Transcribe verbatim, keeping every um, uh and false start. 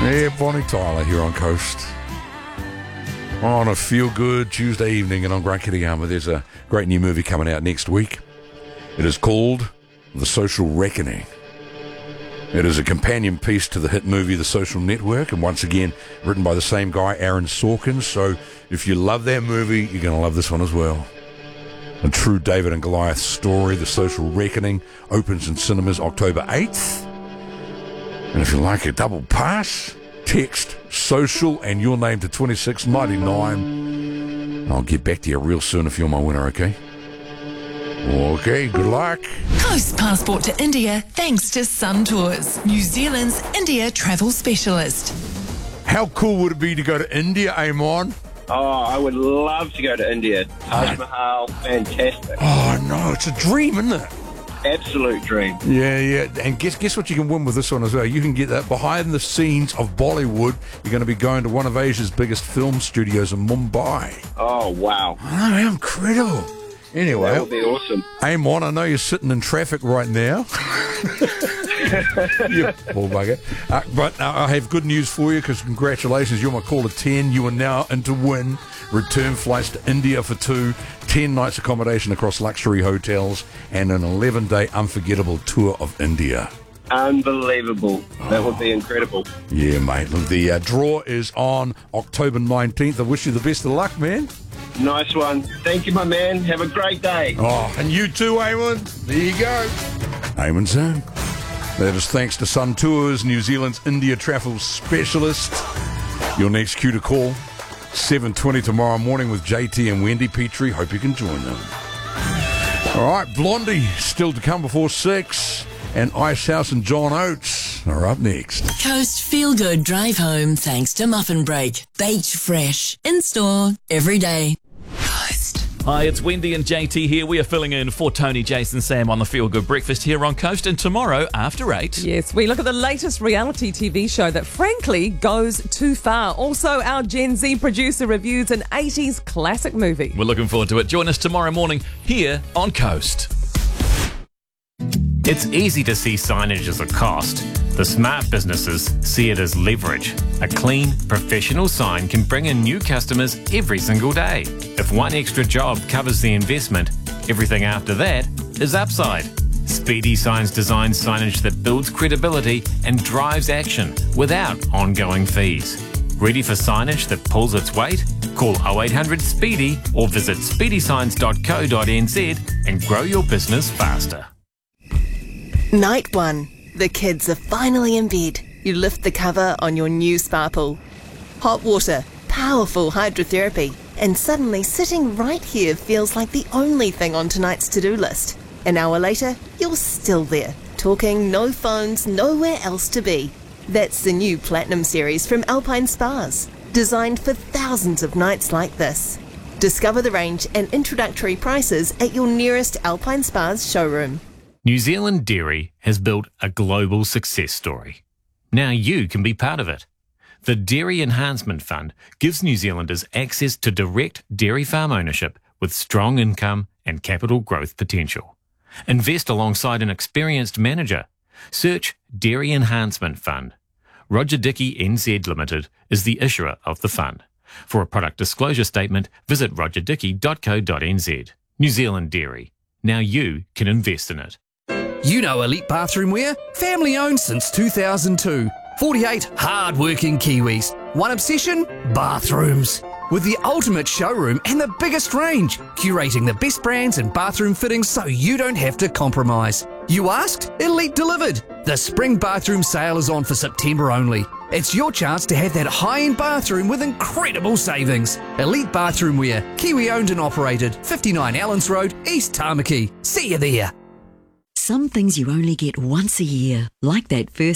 Yeah, Bonnie Tyler here on Coast. On a feel-good Tuesday evening, and I'm Grant Kitayama. There's a great new movie coming out next week. It is called The Social Reckoning. It is a companion piece to the hit movie The Social Network, and once again, written by the same guy, Aaron Sorkin. So if you love that movie, you're going to love this one as well. A true David and Goliath story, The Social Reckoning, opens in cinemas October eighth. And if you like a double pass, text social and your name to twenty-six ninety-nine. I'll get back to you real soon if you're my winner, okay? Okay, good luck. Coast passport to India thanks to Sun Tours, New Zealand's India travel specialist. How cool would it be to go to India, Amon? Oh, I would love to go to India. Taj Mahal, fantastic. Oh, no, it's a dream, isn't it? Absolute dream. Yeah, yeah. And guess guess what you can win with this one as well? You can get that behind the scenes of Bollywood. You're going to be going to one of Asia's biggest film studios in Mumbai. Oh, wow. Oh, how incredible. Anyway. That would be awesome. Amon, I know you're sitting in traffic right now. You poor bugger. Uh, but uh, I have good news for you, because congratulations, you're my call to ten. You are now in to win return flights to India for two, ten nights accommodation across luxury hotels, and an eleven-day unforgettable tour of India. Unbelievable. That would be incredible. Yeah, mate. Look, the uh, draw is on October nineteenth. I wish you the best of luck, man. Nice one. Thank you, my man. Have a great day. Oh, and you too, Eamon. There you go. Eamon, son. That is thanks to Sun Tours, New Zealand's India travel specialist. Your next cue to call, seven twenty tomorrow morning with J T and Wendy Petrie. Hope you can join them. All right, Blondie still to come before six, and Icehouse and John Oates are up next. Coast Feel Good Drive Home thanks to Muffin Break. Baked fresh. In store every day. Coast. Hi, it's Wendy and J T here. We are filling in for Tony, Jason, Sam on the Feel Good Breakfast here on Coast. And tomorrow, after eight... Yes, we look at the latest reality T V show that, frankly, goes too far. Also, our Gen Z producer reviews an eighties classic movie. We're looking forward to it. Join us tomorrow morning here on Coast. It's easy to see signage as a cost. The smart businesses see it as leverage. A clean, professional sign can bring in new customers every single day. If one extra job covers the investment, everything after that is upside. Speedy Signs designs signage that builds credibility and drives action without ongoing fees. Ready for signage that pulls its weight? Call oh eight hundred SPEEDY or visit speedy signs dot co dot n z and grow your business faster. Night one. The kids are finally in bed. You lift the cover on your new spa pool. Hot water, powerful hydrotherapy, and suddenly sitting right here feels like the only thing on tonight's to-do list. An hour later, you're still there, talking, no phones, nowhere else to be. That's the new Platinum Series from Alpine Spas, designed for thousands of nights like this. Discover the range and introductory prices at your nearest Alpine Spas showroom. New Zealand Dairy has built a global success story. Now you can be part of it. The Dairy Enhancement Fund gives New Zealanders access to direct dairy farm ownership with strong income and capital growth potential. Invest alongside an experienced manager. Search Dairy Enhancement Fund. Roger Dickey N Z Limited is the issuer of the fund. For a product disclosure statement, visit roger dickey dot co dot n z. New Zealand Dairy. Now you can invest in it. You know Elite Bathroom Wear, family owned since two thousand two. forty-eight hard-working Kiwis. One obsession? Bathrooms. With the ultimate showroom and the biggest range, curating the best brands and bathroom fittings so you don't have to compromise. You asked? Elite delivered. The spring bathroom sale is on for September only. It's your chance to have that high-end bathroom with incredible savings. Elite Bathroom Wear, Kiwi owned and operated, fifty-nine Allens Road, East Tamaki. See you there. Some things you only get once a year, like that first